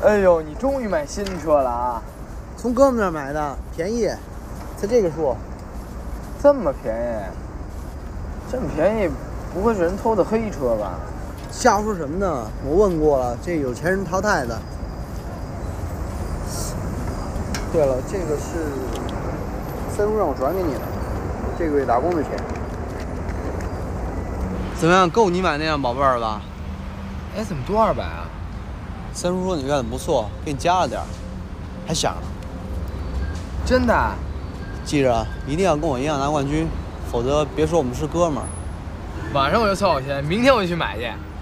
哎呦，你终于买新车了啊！ 从哥们那儿买的，便宜，才这个数。 这么便宜？这么便宜，不会是人偷的黑车吧？ 瞎说什么呢？我问过了，这有钱人淘汰的。对了，这个是三叔让我转给你的，这个月打工的钱。怎么样，够你买那辆宝贝儿吧？ 哎，怎么多200啊？ 三叔说你干得不错，给你加了点儿，还想了。 真的？ 记着，一定要跟我一样拿冠军，否则别说我们是哥们儿。 晚上我就凑好钱，明天我就去买去。